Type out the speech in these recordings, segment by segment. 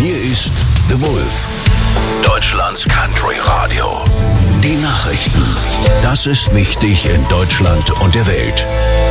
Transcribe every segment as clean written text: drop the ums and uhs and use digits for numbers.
Hier ist The Wolf, Deutschlands Country Radio. Die Nachrichten. Das ist wichtig in Deutschland und der Welt.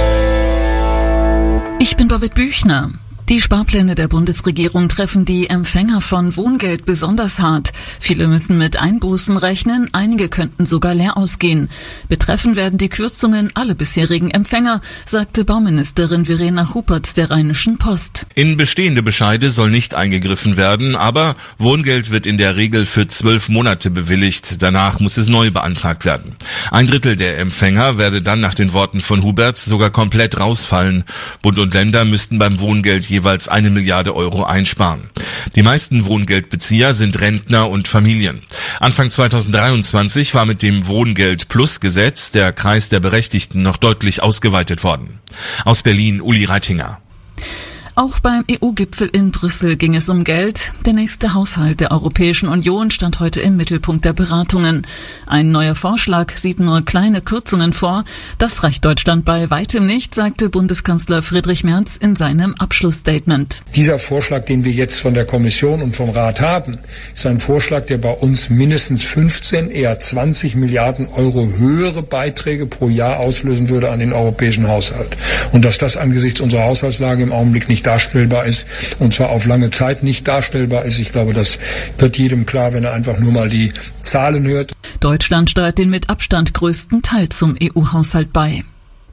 Ich bin Babette Büchner. Die Sparpläne der Bundesregierung treffen die Empfänger von Wohngeld besonders hart. Viele müssen mit Einbußen rechnen, einige könnten sogar leer ausgehen. Betreffen werden die Kürzungen alle bisherigen Empfänger, sagte Bauministerin Verena Hupert der Rheinischen Post. In bestehende Bescheide soll nicht eingegriffen werden, aber Wohngeld wird in der Regel für 12 Monate bewilligt. Danach muss es neu beantragt werden. 1/3 der Empfänger werde dann nach den Worten von Hupert sogar komplett rausfallen. Bund und Länder müssten beim Wohngeld jeweils 1 Milliarde Euro einsparen. Die meisten Wohngeldbezieher sind Rentner und Familien. Anfang 2023 war mit dem Wohngeld-Plus-Gesetz der Kreis der Berechtigten noch deutlich ausgeweitet worden. Aus Berlin, Uli Reitinger. Auch beim EU-Gipfel in Brüssel ging es um Geld. Der nächste Haushalt der Europäischen Union stand heute im Mittelpunkt der Beratungen. Ein neuer Vorschlag sieht nur kleine Kürzungen vor. Das reicht Deutschland bei weitem nicht, sagte Bundeskanzler Friedrich Merz in seinem Abschlussstatement. Dieser Vorschlag, den wir jetzt von der Kommission und vom Rat haben, ist ein Vorschlag, der bei uns mindestens 15, eher 20 Milliarden Euro höhere Beiträge pro Jahr auslösen würde an den europäischen Haushalt. Und dass das angesichts unserer Haushaltslage im Augenblick nicht darstellbar ist, und zwar auf lange Zeit nicht darstellbar ist. Ich glaube, das wird jedem klar, wenn er einfach nur mal die Zahlen hört. Deutschland steuert den mit Abstand größten Teil zum EU-Haushalt bei.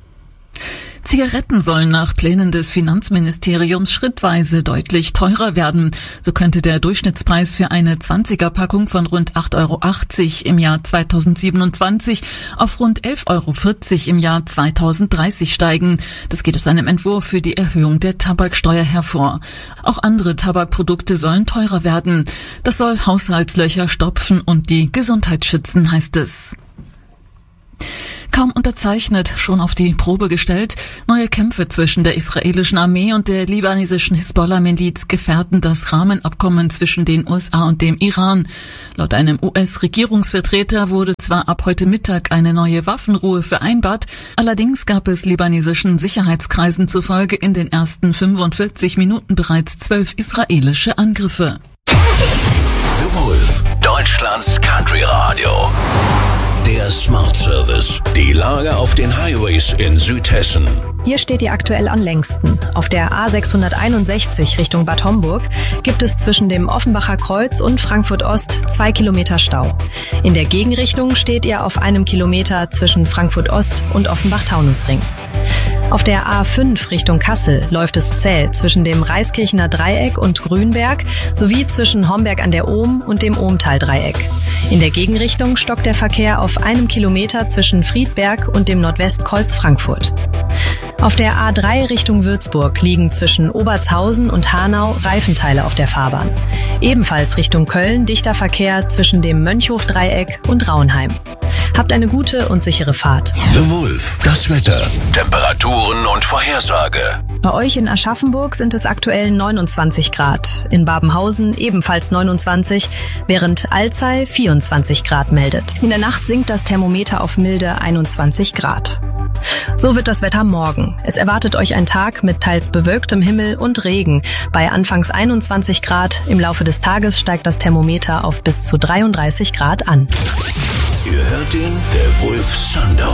Zigaretten sollen nach Plänen des Finanzministeriums schrittweise deutlich teurer werden. So könnte der Durchschnittspreis für eine 20er-Packung von rund 8,80 € im Jahr 2027 auf rund 11,40 € im Jahr 2030 steigen. Das geht aus einem Entwurf für die Erhöhung der Tabaksteuer hervor. Auch andere Tabakprodukte sollen teurer werden. Das soll Haushaltslöcher stopfen und die Gesundheit schützen, heißt es. Kaum unterzeichnet, schon auf die Probe gestellt. Neue Kämpfe zwischen der israelischen Armee und der libanesischen Hisbollah-Miliz gefährden das Rahmenabkommen zwischen den USA und dem Iran. Laut einem US-Regierungsvertreter wurde zwar ab heute Mittag eine neue Waffenruhe vereinbart, allerdings gab es libanesischen Sicherheitskreisen zufolge in den ersten 45 Minuten bereits 12 israelische Angriffe. The Wolf, Deutschlands Country Radio. Der Smart Service. Die Lage auf den Highways in Südhessen. Hier steht ihr aktuell am längsten. Auf der A661 Richtung Bad Homburg gibt es zwischen dem Offenbacher Kreuz und Frankfurt Ost 2 Kilometer Stau. In der Gegenrichtung steht ihr auf 1 Kilometer zwischen Frankfurt Ost und Offenbach-Taunusring. Auf der A5 Richtung Kassel läuft es zäh zwischen dem Reiskirchener Dreieck und Grünberg sowie zwischen Homberg an der Ohm und dem Ohmtal-Dreieck. In der Gegenrichtung stockt der Verkehr auf 1 Kilometer zwischen Friedberg und dem Nordwestkreuz Frankfurt. Auf der A3 Richtung Würzburg liegen zwischen Obertshausen und Hanau Reifenteile auf der Fahrbahn. Ebenfalls Richtung Köln dichter Verkehr zwischen dem Mönchhof-Dreieck und Rauenheim. Habt eine gute und sichere Fahrt. The Wolf, das Wetter, Temperaturen und Vorhersage. Bei euch in Aschaffenburg sind es aktuell 29 Grad. In Babenhausen ebenfalls 29, während Alzey 24 Grad meldet. In der Nacht sinkt das Thermometer auf milde 21 Grad. So wird das Wetter morgen. Es erwartet euch ein Tag mit teils bewölktem Himmel und Regen. Bei anfangs 21 Grad, im Laufe des Tages steigt das Thermometer auf bis zu 33 Grad an. Ihr hört den The Wolf Sundown.